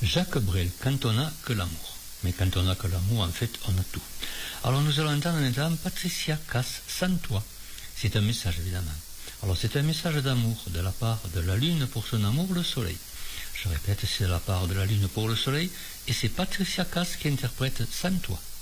Jacques Brel, quand on n'a que l'amour. Mais quand on n'a que l'amour, en fait, on a tout. Alors nous allons entendre maintenant Patricia Cass, Sans toi. C'est un message, évidemment. Alors c'est un message d'amour de la part de la Lune pour son amour, le Soleil. Je répète, c'est de la part de la Lune pour le Soleil, et c'est Patricia Cass qui interprète Sans toi.